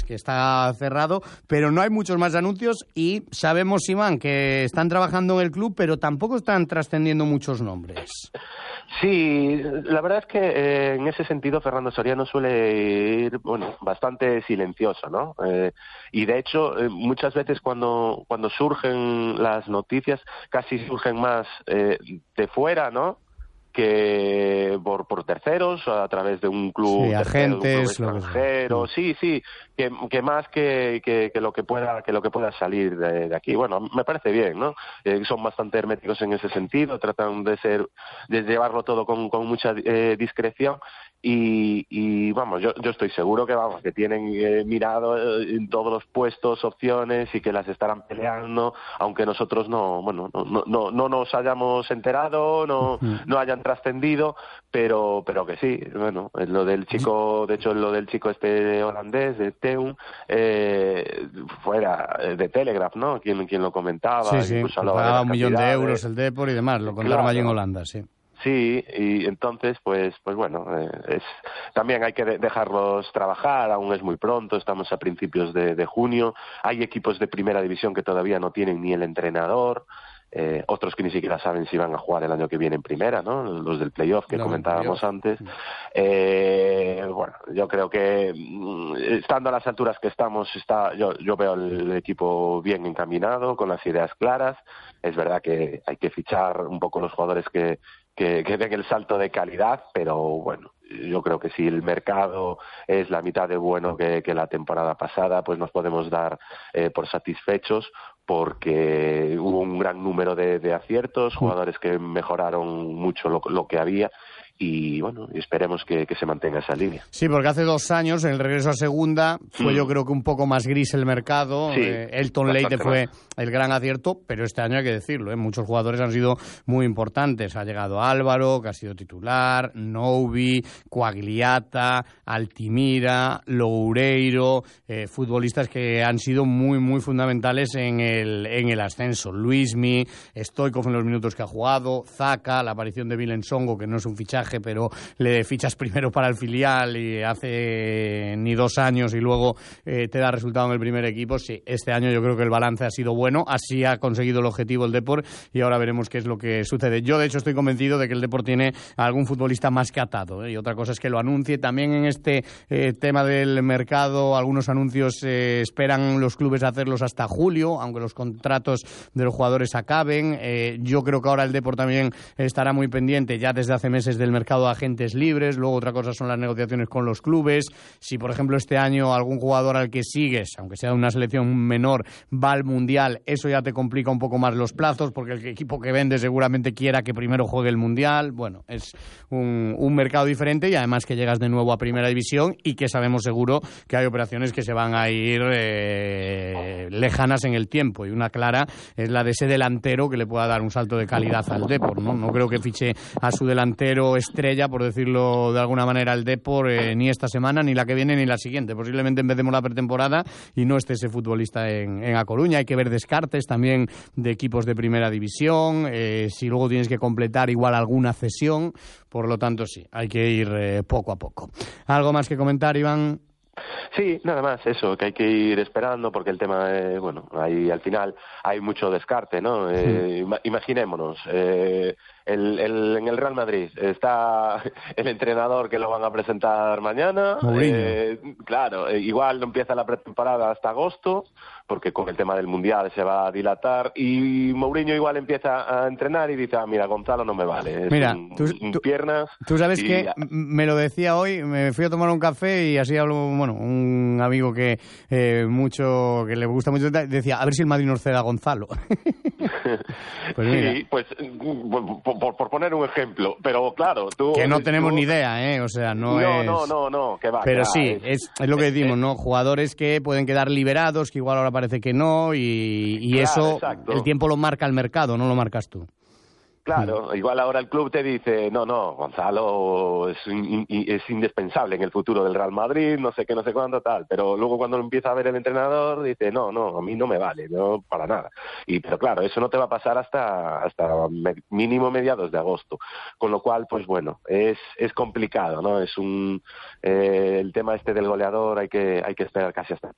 que está cerrado, pero no hay muchos más anuncios y sabemos, Iván, que están trabajando en el club, pero tampoco están trascendiendo muchos nombres. Sí, la verdad es que en ese sentido Fernando Soriano suele ir, bastante silencioso, ¿no? Y de hecho, muchas veces cuando surgen las noticias, casi surgen más de fuera, ¿no?, que por terceros, a través de un club, sí, agentes, tercero, un club extranjero, sí, que más que lo que pueda salir de aquí. Bueno, me parece bien, ¿no? Son bastante herméticos en ese sentido, tratan de llevarlo todo con mucha discreción. Y vamos, yo estoy seguro que tienen mirado en todos los puestos opciones y que las estarán peleando, aunque nosotros no nos hayamos enterado, no hayan trascendido, pero que sí, bueno, lo del chico, de hecho lo del chico este holandés de Teun, fuera de Telegraph, ¿no? Quien lo comentaba, sí, incluso pagaba 1 millón de euros el Depor y demás, lo contaron allí en Holanda, sí. Sí, y entonces, pues bueno, también hay que dejarlos trabajar, aún es muy pronto, estamos a principios de junio, hay equipos de primera división que todavía no tienen ni el entrenador, otros que ni siquiera saben si van a jugar el año que viene en primera, ¿no? Los del playoff que comentábamos antes. Bueno, yo creo que estando a las alturas que estamos, yo veo el equipo bien encaminado, con las ideas claras. Es verdad que hay que fichar un poco los jugadores que den el salto de calidad, pero bueno, yo creo que si el mercado es la mitad de bueno que la temporada pasada, pues nos podemos dar por satisfechos, porque hubo un gran número de aciertos, jugadores que mejoraron mucho lo que había, y bueno, esperemos que se mantenga esa línea. Sí, porque hace 2 años, en el regreso a segunda, fue yo creo que un poco más gris el mercado. Sí, Elton Leite fue el gran acierto, pero este año hay que decirlo, muchos jugadores han sido muy importantes. Ha llegado Álvaro, que ha sido titular, Novi, Quagliata, Altimira, Loureiro, futbolistas que han sido muy, muy fundamentales en el ascenso. Luismi, Stoikov en los minutos que ha jugado, Zaka, la aparición de Vilensongo, que no es un fichaje, pero le fichas primero para el filial y hace ni 2 años y luego te da resultado en el primer equipo. Sí, este año yo creo que el balance ha sido bueno, así ha conseguido el objetivo el Depor y ahora veremos qué es lo que sucede. Yo de hecho estoy convencido de que el Depor tiene a algún futbolista más que atado, y otra cosa es que lo anuncie. También en este tema del mercado, algunos anuncios esperan los clubes hacerlos hasta julio, aunque los contratos de los jugadores acaben. Yo creo que ahora el Depor también estará muy pendiente ya desde hace meses del mercado de agentes libres. Luego otra cosa son las negociaciones con los clubes. Si por ejemplo este año algún jugador al que sigues, aunque sea de una selección menor, va al Mundial, eso ya te complica un poco más los plazos, porque el equipo que vende seguramente quiera que primero juegue el Mundial. Bueno, es un mercado diferente, y además que llegas de nuevo a Primera División y que sabemos seguro que hay operaciones que se van a ir lejanas en el tiempo, y una clara es la de ese delantero que le pueda dar un salto de calidad al Depor, ¿no? No creo que fiche a su delantero estrella, por decirlo de alguna manera, el Depor ni esta semana, ni la que viene, ni la siguiente. Posiblemente empecemos la pretemporada y no esté ese futbolista en A Coruña. Hay que ver descartes también de equipos de primera división, si luego tienes que completar igual alguna cesión. Por lo tanto, sí, hay que ir poco a poco. ¿Algo más que comentar, Iván? Sí, nada más eso, que hay que ir esperando, porque el tema, ahí al final hay mucho descarte, ¿no? Imaginémonos, en el Real Madrid está el entrenador que lo van a presentar mañana. Claro, igual no empieza la pretemporada hasta agosto, porque con el tema del Mundial se va a dilatar, y Mourinho igual empieza a entrenar y dice, mira, Gonzalo no me vale, mira, piernas. Tú sabes que me lo decía hoy, me fui a tomar un café y así hablo, un amigo que le gusta mucho, decía, a ver si el Madrid nos cede a Gonzalo. Pues mira. Sí, pues por poner un ejemplo, pero claro, que no tenemos ni idea, o sea, no, que va. Pero que sí, va, es lo que decimos, ¿no? Jugadores que pueden quedar liberados, que igual ahora parece que no, y claro, eso, exacto. El tiempo lo marca el mercado, no lo marcas tú. Claro, igual ahora el club te dice, no, Gonzalo es indispensable en el futuro del Real Madrid, no sé qué, no sé cuándo, tal, pero luego cuando lo empieza a ver el entrenador dice, no, a mí no me vale, no para nada. Pero claro, eso no te va a pasar hasta mínimo mediados de agosto, con lo cual, pues bueno, es complicado, ¿no? Es el tema este del goleador, hay que esperar casi hasta